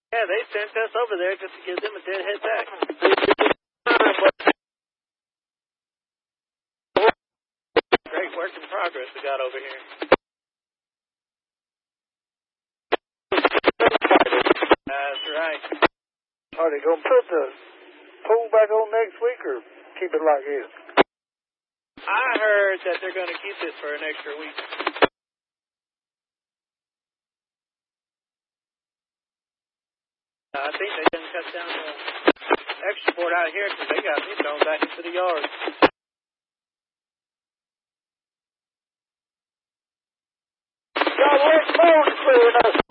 Yeah, they sent us over there just to give them a deadhead back. Great work in progress we got over here. That's right. Are they going to put the pool back on next week or keep it like this? I heard that they're going to keep it for an extra week. I think they didn't cut down the export out here because they got me thrown back into the yard. God, where's the phone clearing us?